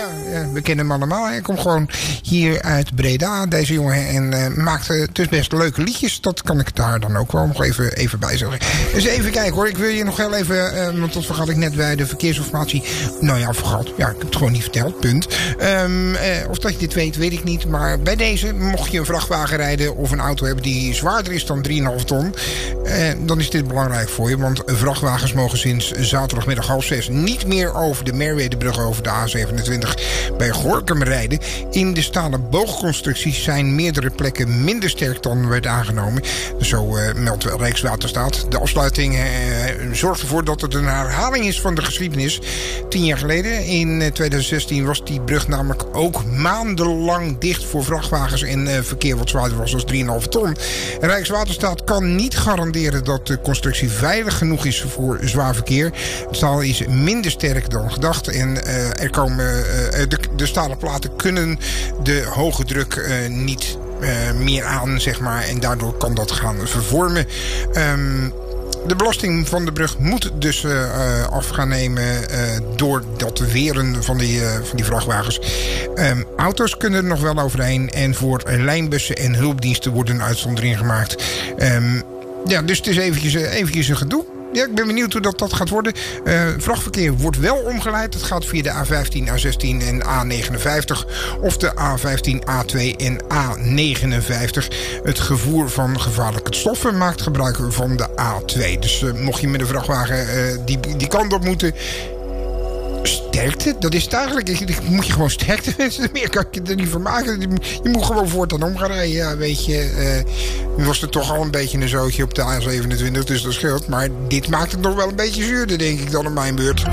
we kennen hem allemaal. Hij komt gewoon hier uit Breda, deze jongen. En maakt dus best leuke liedjes. Dat kan ik daar dan ook wel nog even bij zeggen. Dus even kijken hoor. Ik wil je nog heel even... want dat vergat ik net bij de verkeersinformatie. Nou ja, vergat. Ja, ik heb het gewoon niet verteld. Punt. Of dat je dit weet ik niet. Maar bij deze, mocht je een vrachtwagen rijden of een auto hebben die zwaarder is dan 3,5 ton... dan is dit belangrijk voor je. Want vrachtwagens mogen sinds zaterdagmiddag 5:30 niet meer over de Merwedebrug over de A27 bij Gorinchem rijden. In de stalen boogconstructies zijn meerdere plekken minder sterk dan werd aangenomen. Zo meldt Rijkswaterstaat. De afsluiting zorgt ervoor dat het een herhaling is van de geschiedenis. 10 jaar geleden, in 2016, was die brug namelijk ook maandenlang dicht voor vrachtwagens en verkeer wat zwaarder was dan 3,5 ton. Rijkswaterstaat kan niet garanderen dat de constructie veilig genoeg is voor zwaar verkeer. Het staal is minder sterk dan gedacht en de stalen platen kunnen de hoge druk niet meer aan, zeg maar. En daardoor kan dat gaan vervormen. De belasting van de brug moet dus af gaan nemen door dat weren van die vrachtwagens. Auto's kunnen er nog wel overheen. En voor lijnbussen en hulpdiensten wordt een uitzondering gemaakt. Dus het is eventjes een gedoe. Ja, ik ben benieuwd hoe dat gaat worden. Vrachtverkeer wordt wel omgeleid. Het gaat via de A15, A16 en A59. Of de A15, A2 en A59. Het vervoer van gevaarlijke stoffen maakt gebruik van de A2. Dus mocht je met een vrachtwagen die kant op moeten... Sterkte, dat is het eigenlijk. Moet je gewoon sterkte. Meer kan je er niet van maken. Je moet gewoon voortaan om gaan rijden. Ja, weet je. Nu was er toch al een beetje een zootje op de A27. Dus dat scheelt. Maar dit maakt het nog wel een beetje zuurder, denk ik, dan op mijn beurt.